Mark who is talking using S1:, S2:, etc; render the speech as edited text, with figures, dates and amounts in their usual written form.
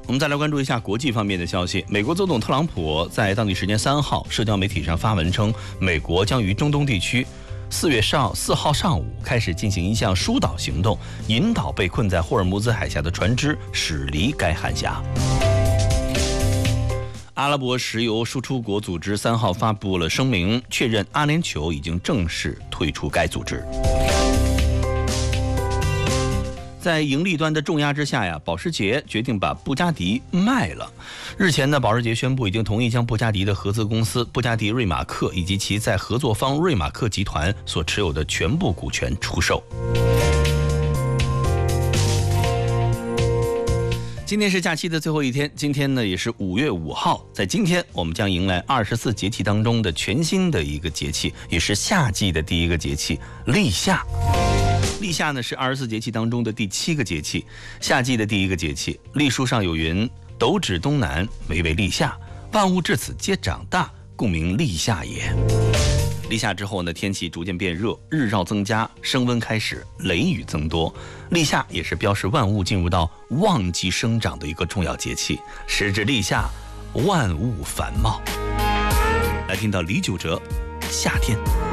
S1: 我们再来关注一下国际方面的消息。美国总统特朗普在当地时间3号社交媒体上发文称，美国将于中东地区4月4号上午开始进行一项疏导行动，引导被困在霍尔木兹海峡的船只驶离该海峡。阿拉伯石油输出国组织3号发布了声明，确认阿联酋已经正式退出该组织。在盈利端的重压之下呀，保时捷决定把布加迪卖了。日前呢，保时捷宣布已经同意将布加迪的合资公司布加迪瑞马克以及其在合作方瑞马克集团所持有的全部股权出售。今天是假期的最后一天，今天呢也是5月5号，在今天我们将迎来24节气当中的全新的一个节气，也是夏季的第一个节气立夏。立夏呢是24节气当中的第7个节气，夏季的第一个节气。历书上有云：斗指东南，为立夏，万物至此皆长大，故名立夏也。立夏之后呢，天气逐渐变热，日照增加，升温开始，雷雨增多。立夏也是标示万物进入到旺季生长的一个重要节气，时至立夏，万物繁茂。来听到李玖哲《夏天》。